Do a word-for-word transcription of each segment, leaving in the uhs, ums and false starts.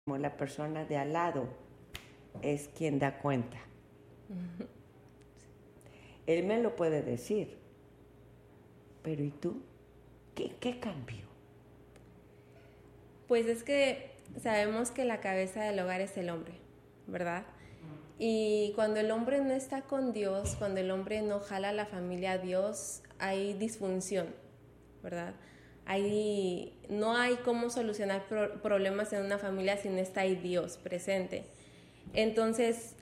como la persona de al lado es quien da cuenta. Uh-huh. Él me lo puede decir, pero ¿y tú? ¿Qué, qué cambió? Pues es que sabemos que la cabeza del hogar es el hombre, ¿verdad? Y cuando el hombre no está con Dios, cuando el hombre no jala a la familia a Dios, hay disfunción, ¿verdad? Hay, no hay cómo solucionar pro- problemas en una familia si no está ahí Dios presente. Entonces,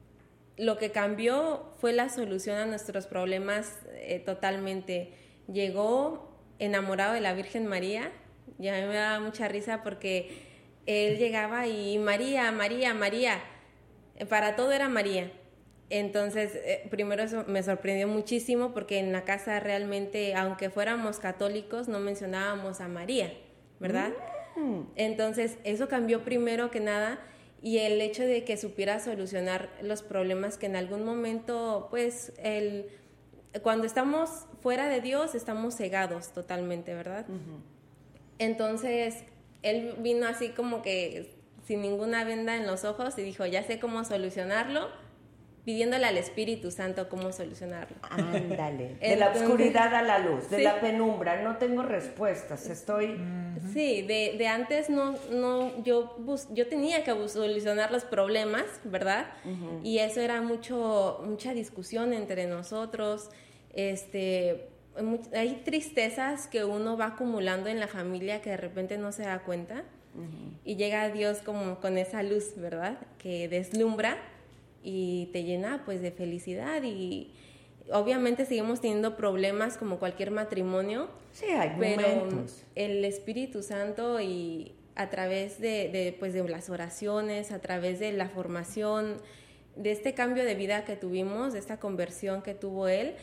lo que cambió fue la solución a nuestros problemas eh, totalmente. Llegó enamorado de la Virgen María, y a mí me daba mucha risa porque él llegaba y María, María, María, para todo era María. Entonces, eh, primero eso me sorprendió muchísimo porque en la casa realmente, aunque fuéramos católicos, no mencionábamos a María, ¿verdad? Mm. Entonces, eso cambió primero que nada, y el hecho de que supiera solucionar los problemas que en algún momento, pues, el, cuando estamos fuera de Dios, estamos cegados totalmente, ¿verdad? Uh-huh. Entonces, él vino así como que sin ninguna venda en los ojos y dijo, ya sé cómo solucionarlo, pidiéndole al Espíritu Santo cómo solucionarlo. Ándale, de la oscuridad a la luz, de sí. la penumbra, no tengo respuestas, estoy... Uh-huh. Sí, de, de antes no, no yo, bus, yo tenía que solucionar los problemas, ¿verdad? Uh-huh. Y eso era mucho, mucha discusión entre nosotros, este... hay tristezas que uno va acumulando en la familia que de repente no se da cuenta, uh-huh. y llega Dios como con esa luz, ¿verdad? Que deslumbra y te llena pues de felicidad, y obviamente seguimos teniendo problemas como cualquier matrimonio. Sí, hay pero momentos. El Espíritu Santo, y a través de, de pues de las oraciones, a través de la formación, de este cambio de vida que tuvimos, de esta conversión que tuvo él,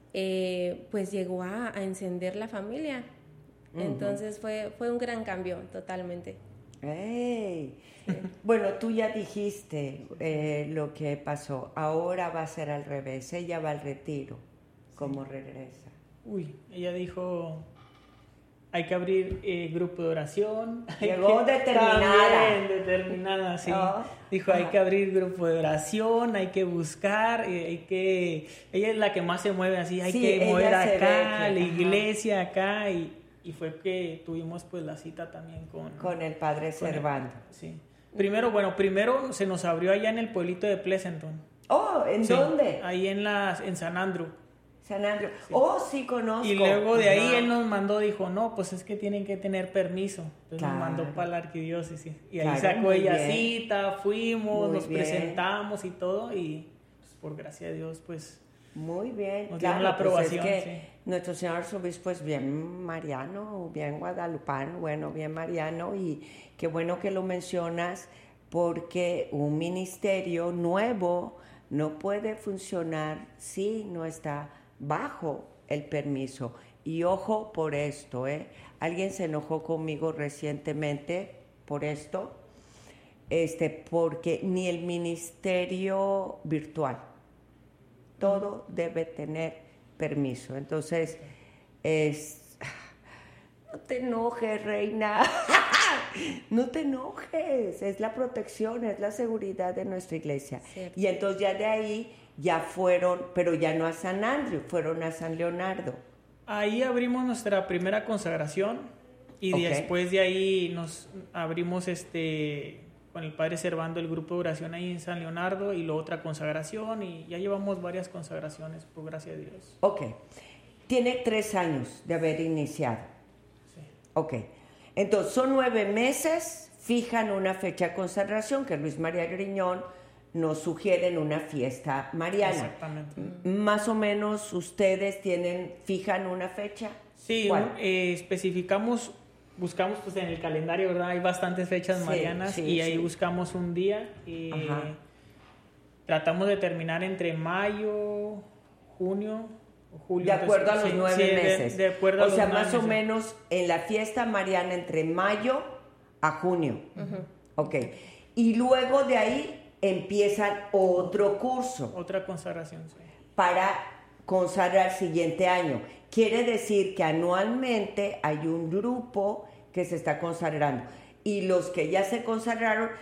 Eh, pues llegó a, a encender la familia. Uh-huh. Entonces fue, fue un gran cambio totalmente. ¡Hey! Sí. Bueno, tú ya dijiste eh, lo que pasó. Ahora va a ser al revés. Ella va al retiro. ¿Cómo sí. regresa? Uy, ella dijo... Hay que abrir eh, grupo de oración. Llegó que, determinada. También, determinada, sí. Oh. Dijo, hay que abrir grupo de oración, hay que buscar, eh, hay que... Ella es la que más se mueve así, hay sí, que mover acá, que, la iglesia ajá. acá, y, y fue que tuvimos pues la cita también con... Con el padre Servando. Sí. Primero, bueno, primero se nos abrió allá en el pueblito de Pleasanton. Oh, ¿en sí, dónde? Ahí en, la, en San Andrew. San Andrew. Sí. Oh, sí, conozco. Y luego de ahí Ajá. él nos mandó, dijo, no, pues es que tienen que tener permiso. Entonces claro. nos mandó para la arquidiócesis. Y ahí claro, sacó ella bien. cita, fuimos, muy nos bien. presentamos y todo. Y pues, por gracia de Dios, pues muy bien. nos claro, dieron la aprobación. Pues es que sí. nuestro señor arzobispo es bien mariano, bien guadalupano, bueno, bien mariano. Y qué bueno que lo mencionas, porque un ministerio nuevo no puede funcionar si no está bajo el permiso. Y ojo por esto, ¿eh? Alguien se enojó conmigo recientemente por esto, este, porque ni el ministerio virtual, todo debe tener permiso. Entonces, es, no te enojes, reina, no te enojes, es la protección, es la seguridad de nuestra iglesia. Cierto. Y entonces ya de ahí ya fueron, pero ya no a San Andrew, fueron a San Leonardo. Ahí abrimos nuestra primera consagración y okay. después de ahí nos abrimos este con el padre Servando el grupo de oración ahí en San Leonardo, y luego otra consagración, y ya llevamos varias consagraciones, por gracia de Dios. Ok. Tiene tres años de haber iniciado. Sí. Ok. Entonces son nueve meses, fijan una fecha de consagración que Luis María Griñón nos sugieren una fiesta mariana. Exactamente. Más o menos ustedes tienen, fijan una fecha. Sí, eh, especificamos, buscamos pues en el calendario, ¿verdad? Hay bastantes fechas sí, marianas sí, y ahí sí. buscamos un día. Y tratamos de terminar entre mayo, junio o julio. De acuerdo entonces, a los sí, nueve sí, meses. De, de acuerdo o a los sea, nueve más meses. o menos en la fiesta mariana entre mayo a junio. Uh-huh. Ok. Y luego de ahí empiezan otro curso. Otra consagración, sí. Para consagrar el siguiente año. Quiere decir que anualmente hay un grupo que se está consagrando. y los que ya se consagraron